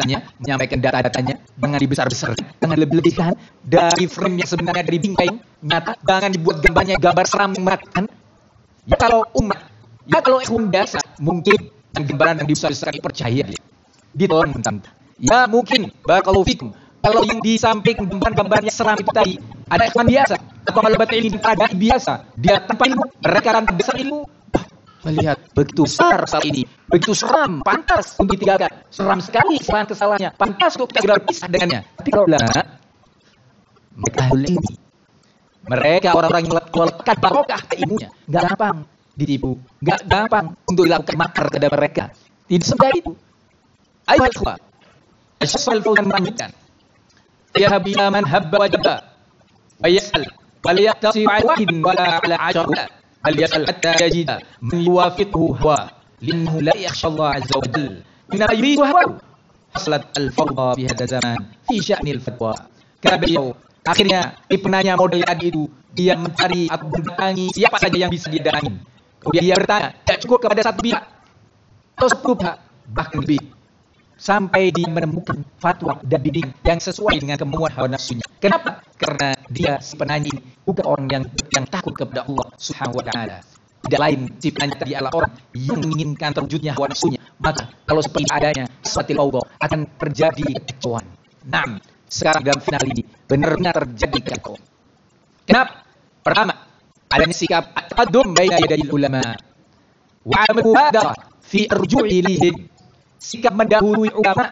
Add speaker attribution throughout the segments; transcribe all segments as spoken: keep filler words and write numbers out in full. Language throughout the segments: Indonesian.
Speaker 1: data-datanya, menyampaikan data-datanya, jangan dibesar-besar, jangan lebih-lebihkan dari frame yang sebenarnya dari bingkai nyata, jangan dibuat gambarnya gambar seram yang menakutkan. Ya kalau umat, ya kalau ikhwan biasa, mungkin gambaran yang dibesar-besarkan percaya dia. Ditolong mentah. Ya mungkin, barakallahu fikum. Kalau yang disampaikan gambar-gambarnya seram itu tadi, ada ikhwan biasa, atau malabat ilmu ada biasa, dia tanpa ilmu, mereka akan besar ilmu. Melihat begitu besar saat ini, begitu seram, pantas untuk ditinggalkan. Seram sekali kesalahan kesalahannya, pantas untuk kita berpisah dengannya. Tapi kalau ulama, mereka ini, mereka orang-orang yang melekat barokah ke ilmunya, nggak gampang ditipu, nggak gampang untuk dilakukan makar kepada mereka. Tidak semudah itu. Ayo ikhwah, Syaikhul Fauzan melanjutkan. Ya habila man habba wajaba, wa yas'al, wa liyaqtasir ala wahidin wala ala ashara. هل يسأل حتى يجد من يوافقه هو لأنه لا يخشى الله عز وجل إنما يريد هواه حصلت الفوضى في هذا الزمان في شأن الفتوى. Karena beliau akhirnya di penanya model tadi itu dia mencari atau mendatangi siapa saja yang bisa dia datangi. Kemudian dia bertanya, tidak cukup kepada satu pihak atau satu pihak, bahkan lebih, sampai dia menemukan fatwa dan bimbing yang sesuai dengan kemauan hawa nafsunya. Kenapa? Karena dia si penanya bukan orang yang yang takut kepada Allah Subhanahu wa taala. Tidak lain si penanya tadi adalah orang yang menginginkan terwujudnya hawa nafsunya. Maka kalau seperti adanya suatu fawdha akan terjadi kekacauan. Nah, sekarang dalam final ini benar-benar terjadi kekacauan. Kenapa? Pertama, adanya sikap taqaddum baina yadil ulama wa al-mubadarah fi arju'i ilaihim. Sikap mendahului ulama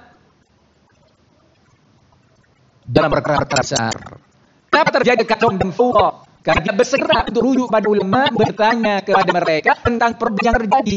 Speaker 1: dalam perkara-perkara besar. Kenapa terjadi kacau dan fawdha? Karena dia bersegera untuk rujuk pada ulama, bertanya kepada mereka tentang perbedaan yang terjadi.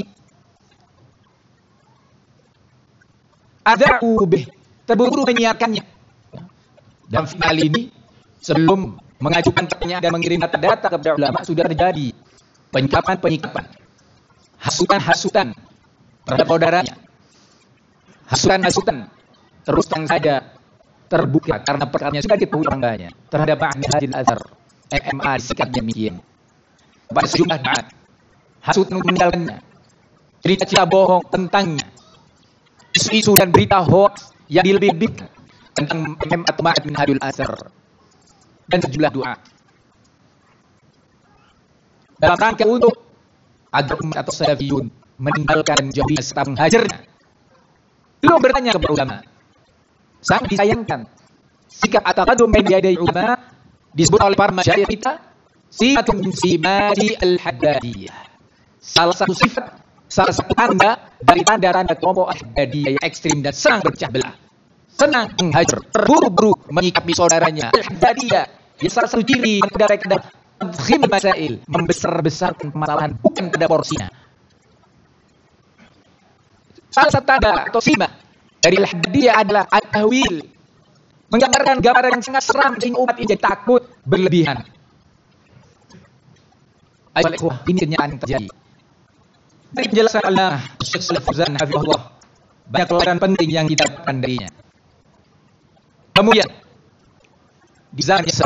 Speaker 1: Adza'u bih, terburu-buru menyiarkannya. Dalam final ini, sebelum mengajukan pertanyaan dan mengirim data-data kepada ulama, sudah terjadi penyikapan-penyikapan, hasutan-hasutan terhadap saudaranya. Hasutan-hasutan terus terang saja terbuka karena perkaranya sudah diketahui orang banyak terhadap Ahmad Hadil Azhar M M A sikap demikian pada sejumlah daat hasut meninggalkannya, cerita-cerita bohong tentangnya, isu-isu dan berita hoax yang dilebih-lebihkan tentang M M A atau Ahmad Hadil Azhar dan sejumlah doa dalam rangka untuk agar umat atau salafiyun meninggalkan jauhnya serta menghajarnya. Belum bertanya kepada ulama. Sangat disayangkan sikap at-taqaddum baina yaday ulama disebut oleh para masyayikh kita sifatun min simati al-haddadiyah. Salah satu sifat, salah satu tanda dari tanda-tanda kelompok al-haddadiyah yang ekstrim dan senang berpecah belah, senang menghajar, terburu-buru menyikapi saudaranya. Al-haddadiyah ya salah satu ciri pada mereka adalah tadkhim masail, membesar-besarkan permasalahan bukan pada porsinya. Salah satu tanda atau sifat dari al-haddadiyah adalah at-tahwil, menggambarkan gambaran yang sangat seram sehingga umat ini jadi takut berlebihan. Ayo ikhwah, ini kenyataan yang terjadi. Dari penjelasan Allah Syekh Shalih Fauzan hafizahullah, banyak pelajaran penting yang kita dapatkan darinya. Kemudian di zaman